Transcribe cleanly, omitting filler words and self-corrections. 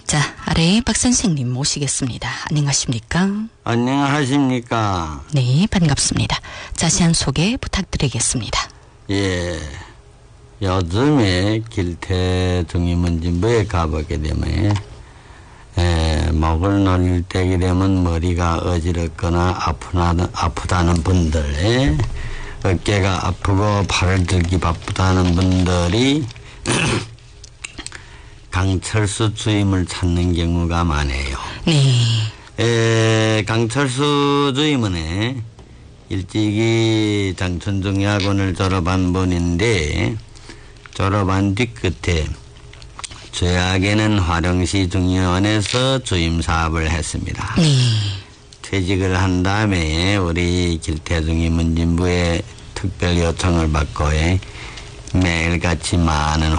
자, 아래 박 선생님 모시겠습니다. 안녕하십니까? 안녕하십니까? 네, 반갑습니다. 자세한 소개 부탁드리겠습니다. 예, 요즘에 길태중위문진부에 가보게 되면 목을 놀릴 때게 되면 머리가 어지럽거나 아프다는 분들, 어깨가 아프고 팔을 들기 바쁘다는 분들이 강철수 주임을 찾는 경우가 많아요. 네. 강철수 주임은 일찍이 장천중야학원을 졸업한 분인데, 졸업한 뒤끝에 죄악에는 화령시 중의원에서 주임 사업을 했습니다. 네. 퇴직을 한 다음에 우리 길태중위문진부에 특별 요청을 받고 매일같이 많은